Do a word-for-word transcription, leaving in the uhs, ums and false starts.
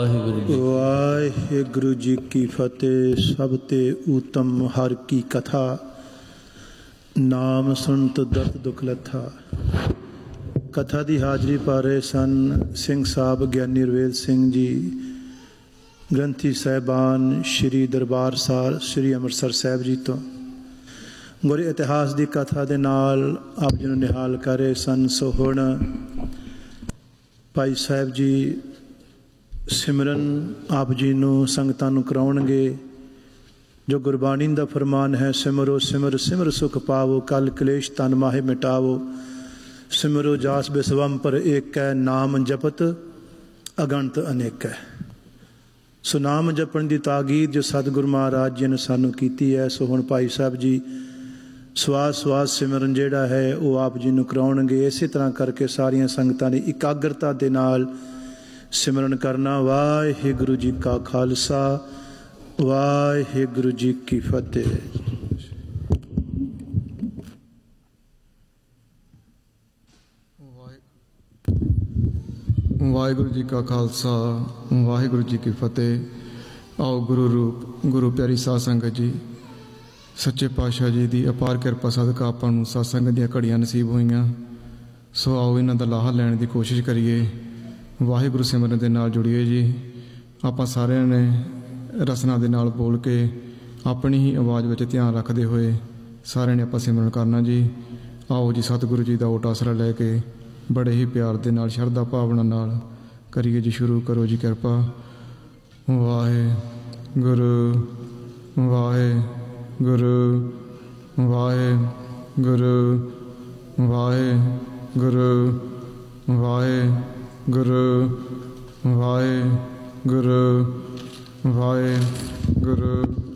ਵਾਹਿਗੁਰੂ ਜੀ ਕੀ ਫਤਿਹ। ਸਭ ਤੇ ਉਤਮ ਹਰ ਕੀ ਕਥਾ, ਨਾਮ ਸੁਣਤ ਦਰਦ ਦੁਖ ਲੱਥਾ। ਕਥਾ ਦੀ ਹਾਜ਼ਰੀ ਪਾ ਰਹੇ ਸਨ ਸਿੰਘ ਸਾਹਿਬ ਗਿਆਨੀ ਰਵੇਲ ਸਿੰਘ ਜੀ, ਗ੍ਰੰਥੀ ਸਾਹਿਬਾਨ ਸ਼੍ਰੀ ਦਰਬਾਰ ਸਾਹਿਬ ਸ਼੍ਰੀ ਅੰਮ੍ਰਿਤਸਰ ਸਾਹਿਬ ਜੀ ਤੋਂ। ਗੁਰ ਇਤਿਹਾਸ ਦੀ ਕਥਾ ਦੇ ਨਾਲ ਆਪ ਜੀ ਨੂੰ ਨਿਹਾਲ ਕਰ ਰਹੇ ਸਨ। ਸੋ ਹੁਣ ਭਾਈ ਸਾਹਿਬ ਜੀ ਸਿਮਰਨ ਆਪ ਜੀ ਨੂੰ ਸੰਗਤਾਂ ਨੂੰ ਕਰਾਉਣਗੇ। ਜੋ ਗੁਰਬਾਣੀ ਦਾ ਫਰਮਾਨ ਹੈ, ਸਿਮਰੋ ਸਿਮਰ ਸਿਮਰ ਸੁਖ ਪਾਵੋ, ਕਲ ਕਲੇਸ਼ ਤਨ ਮਾਹੇ ਮਿਟਾਵੋ। ਸਿਮਰੋ ਜਾਸ ਬਿਸਵੰਪਰ ਏਕੈ, ਨਾਮ ਜਪਤ ਅਗਣਤ ਅਨੇਕੈ। ਸੋ ਨਾਮ ਜਪਣ ਦੀ ਤਾਕੀਦ ਜੋ ਸਤਿਗੁਰੂ ਮਹਾਰਾਜ ਜੀ ਨੇ ਸਾਨੂੰ ਕੀਤੀ ਹੈ। ਸੋ ਹੁਣ ਭਾਈ ਸਾਹਿਬ ਜੀ ਸਵਾਸ ਸਵਾਸ ਸਿਮਰਨ ਜਿਹੜਾ ਹੈ ਉਹ ਆਪ ਜੀ ਨੂੰ ਕਰਾਉਣਗੇ। ਇਸੇ ਤਰ੍ਹਾਂ ਕਰਕੇ ਸਾਰੀਆਂ ਸੰਗਤਾਂ ਨੇ ਇਕਾਗਰਤਾ ਦੇ ਨਾਲ ਸਿਮਰਨ ਕਰਨਾ। ਵਾਹਿਗੁਰੂ ਜੀ ਕਾ ਖਾਲਸਾ, ਵਾਹਿਗੁਰੂ ਜੀ ਕੀ ਫਤਿਹ। ਵਾਹਿਗੁਰੂ ਜੀ ਕਾ ਖਾਲਸਾ, ਵਾਹਿਗੁਰੂ ਜੀ ਕੀ ਫਤਿਹ। ਆਓ ਗੁਰੂ ਰੂਪ ਗੁਰੂ ਪਿਆਰੀ ਸਾਧ ਸੰਗਤ ਜੀ, ਸੱਚੇ ਪਾਤਸ਼ਾਹ ਜੀ ਦੀ ਅਪਾਰ ਕਿਰਪਾ ਸਦਕਾ ਆਪਾਂ ਨੂੰ ਸਾਧ ਸੰਗਤ ਦੀਆਂ ਘੜੀਆਂ ਨਸੀਬ ਹੋਈਆਂ। ਸੋ ਆਓ ਇਹਨਾਂ ਦਾ ਲਾਹਾ ਲੈਣ ਦੀ ਕੋਸ਼ਿਸ਼ ਕਰੀਏ, ਵਾਹਿਗੁਰੂ ਸਿਮਰਨ ਦੇ ਨਾਲ ਜੁੜੀਏ ਜੀ। ਆਪਾਂ ਸਾਰਿਆਂ ਨੇ ਰਸਨਾ ਦੇ ਨਾਲ ਬੋਲ ਕੇ ਆਪਣੀ ਹੀ ਆਵਾਜ਼ ਵਿੱਚ ਧਿਆਨ ਰੱਖਦੇ ਹੋਏ ਸਾਰਿਆਂ ਨੇ ਆਪਾਂ ਸਿਮਰਨ ਕਰਨਾ ਜੀ। ਆਓ ਜੀ ਸਤਿਗੁਰੂ ਜੀ ਦਾ ਓਟ ਆਸਰਾ ਲੈ ਕੇ ਬੜੇ ਹੀ ਪਿਆਰ ਦੇ ਨਾਲ ਸ਼ਰਧਾ ਭਾਵਨਾ ਨਾਲ ਕਰੀਏ ਜੀ। ਸ਼ੁਰੂ ਕਰੋ ਜੀ ਕਿਰਪਾ। ਵਾਹਿਗੁਰੂ ਵਾਹਿਗੁਰੂ ਵਾਹਿਗੁਰੂ ਵਾਹਿਗੁਰੂ ਵਾਹਿਗੁਰੂ ਵਾਹਿਗੁਰੂ ਵਾਹਿਗੁਰੂ